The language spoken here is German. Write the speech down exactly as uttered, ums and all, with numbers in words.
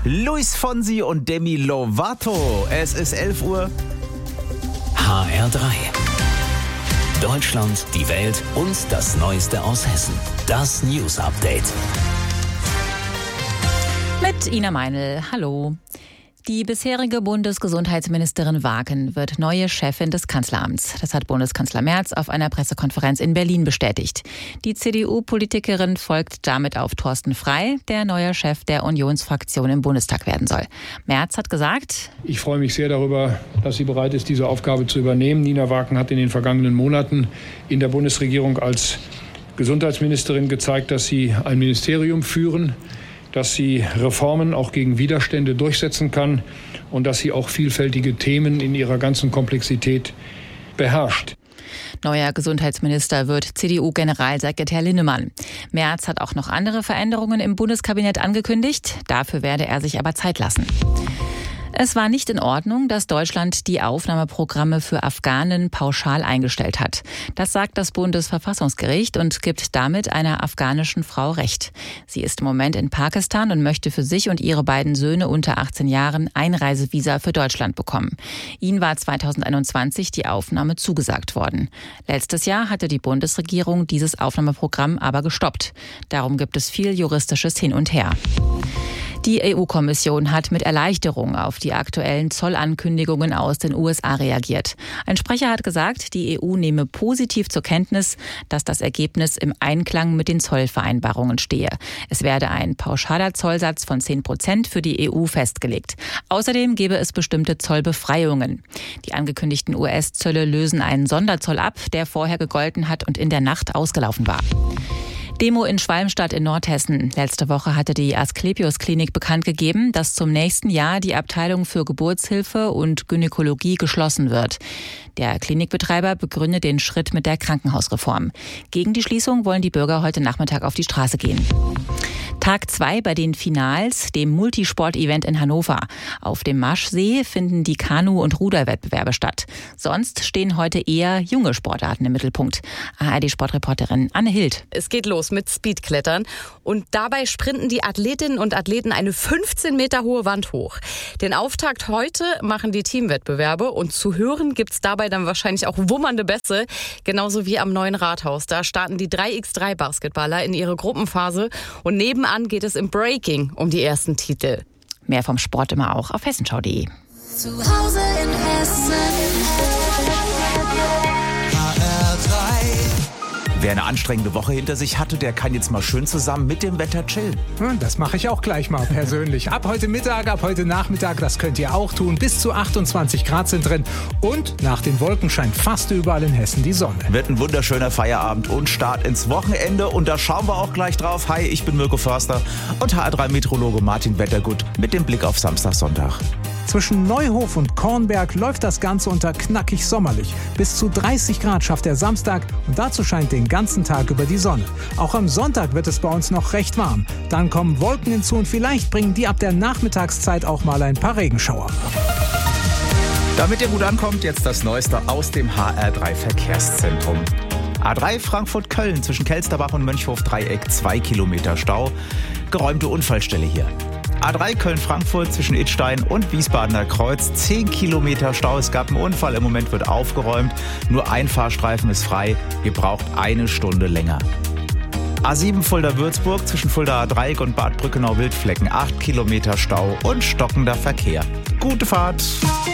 Luis Fonsi und Demi Lovato. Es ist elf Uhr. H R drei. Deutschland, die Welt und das Neueste aus Hessen. Das News Update. Mit Ina Meinl. Hallo. Die bisherige Bundesgesundheitsministerin Wagen wird neue Chefin des Kanzleramts. Das hat Bundeskanzler Merz auf einer Pressekonferenz in Berlin bestätigt. Die C D U-Politikerin folgt damit auf Thorsten Frey, der neuer Chef der Unionsfraktion im Bundestag werden soll. Merz hat gesagt: Ich freue mich sehr darüber, dass sie bereit ist, diese Aufgabe zu übernehmen. Nina Wagen hat in den vergangenen Monaten in der Bundesregierung als Gesundheitsministerin gezeigt, dass sie ein Ministerium führen, dass sie Reformen auch gegen Widerstände durchsetzen kann und dass sie auch vielfältige Themen in ihrer ganzen Komplexität beherrscht. Neuer Gesundheitsminister wird C D U-Generalsekretär Linnemann. Merz hat auch noch andere Veränderungen im Bundeskabinett angekündigt. Dafür werde er sich aber Zeit lassen. Es war nicht in Ordnung, dass Deutschland die Aufnahmeprogramme für Afghanen pauschal eingestellt hat. Das sagt das Bundesverfassungsgericht und gibt damit einer afghanischen Frau Recht. Sie ist im Moment in Pakistan und möchte für sich und ihre beiden Söhne unter achtzehn Jahren Einreisevisa für Deutschland bekommen. Ihnen war zweitausendeinundzwanzig die Aufnahme zugesagt worden. Letztes Jahr hatte die Bundesregierung dieses Aufnahmeprogramm aber gestoppt. Darum gibt es viel juristisches Hin und Her. Die E U-Kommission hat mit Erleichterung auf die aktuellen Zollankündigungen aus den U S A reagiert. Ein Sprecher hat gesagt, die E U nehme positiv zur Kenntnis, dass das Ergebnis im Einklang mit den Zollvereinbarungen stehe. Es werde ein pauschaler Zollsatz von zehn Prozent für die E U festgelegt. Außerdem gebe es bestimmte Zollbefreiungen. Die angekündigten U S-Zölle lösen einen Sonderzoll ab, der vorher gegolten hat und in der Nacht ausgelaufen war. Demo in Schwalmstadt in Nordhessen. Letzte Woche hatte die Asklepios-Klinik bekannt gegeben, dass zum nächsten Jahr die Abteilung für Geburtshilfe und Gynäkologie geschlossen wird. Der Klinikbetreiber begründet den Schritt mit der Krankenhausreform. Gegen die Schließung wollen die Bürger heute Nachmittag auf die Straße gehen. Tag zwei bei den Finals, dem Multisport-Event in Hannover. Auf dem Maschsee finden die Kanu- und Ruderwettbewerbe statt. Sonst stehen heute eher junge Sportarten im Mittelpunkt. A R D-Sportreporterin Anne Hild. Es geht los mit Speedklettern und dabei sprinten die Athletinnen und Athleten eine fünfzehn Meter hohe Wand hoch. Den Auftakt heute machen die Teamwettbewerbe und zu hören gibt's dabei dann wahrscheinlich auch wummernde Bässe, genauso wie am neuen Rathaus. Da starten die drei gegen drei Basketballer in ihre Gruppenphase und nebenan geht es im Breaking um die ersten Titel. Mehr vom Sport immer auch auf hessenschau punkt de. Zu Hause in Hessen. H R drei. Wer eine anstrengende Woche hinter sich hatte, der kann jetzt mal schön zusammen mit dem Wetter chillen. Das mache ich auch gleich mal persönlich. Ab heute Mittag, ab heute Nachmittag, das könnt ihr auch tun. Bis zu achtundzwanzig Grad sind drin. Und nach den Wolken scheint fast überall in Hessen die Sonne. Wird ein wunderschöner Feierabend und Start ins Wochenende. Und da schauen wir auch gleich drauf. Hi, ich bin Mirko Förster und H R drei Meteorologe Martin Wettergut mit dem Blick auf Samstag, Sonntag. Zwischen Neuhof und Kornberg läuft das Ganze unter knackig sommerlich. Bis zu dreißig Grad schafft der Samstag und dazu scheint den ganzen Tag über die Sonne. Auch am Sonntag wird es bei uns noch recht warm. Dann kommen Wolken hinzu und vielleicht bringen die ab der Nachmittagszeit auch mal ein paar Regenschauer. Damit ihr gut ankommt, jetzt das Neueste aus dem H R drei Verkehrszentrum. A drei Frankfurt-Köln zwischen Kelsterbach und Mönchhof-Dreieck, zwei Kilometer Stau. Geräumte Unfallstelle hier. A drei Köln-Frankfurt zwischen Idstein und Wiesbadener Kreuz, zehn Kilometer Stau. Es gab einen Unfall, im Moment wird aufgeräumt. Nur ein Fahrstreifen ist frei. Ihr braucht eine Stunde länger. A sieben Fulda-Würzburg zwischen Fuldaer Dreieck und Bad Brückenau-Wildflecken, acht Kilometer Stau und stockender Verkehr. Gute Fahrt!